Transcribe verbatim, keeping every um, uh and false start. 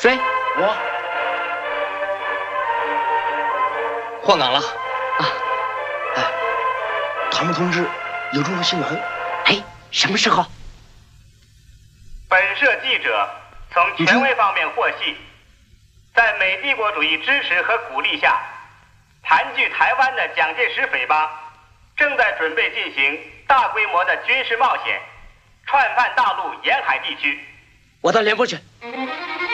谁？ 我换岗了啊！哎，唐木同志有重要新闻。 哎，什么时候？ 本社记者从权威方面获悉，在美帝国主义支持和鼓励下，盘踞台湾的蒋介石匪帮正在准备进行大规模的军事冒险，串犯大陆沿海地区。 我到联播去。